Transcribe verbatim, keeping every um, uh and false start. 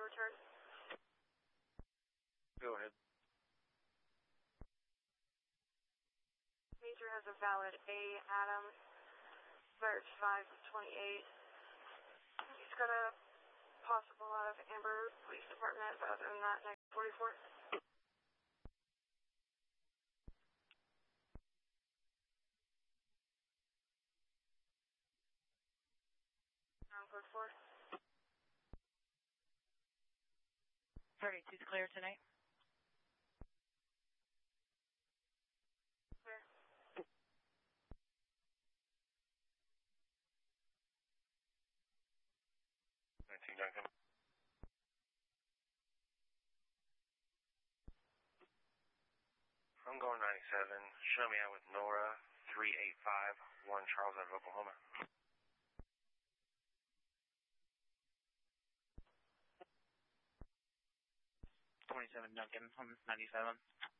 return. Go ahead. Major has a valid A, Adam, March five twenty-eight. He's got a possible out of Amber Police Department, but other than that, next forty-four. Ground code four. thirty-two's clear tonight. Clear. nineteen Duncan. I'm going ninety-seven. Show me out with Nora, three eight five, one Charles out of Oklahoma. twenty-seven Duncan, I'm ninety-seven.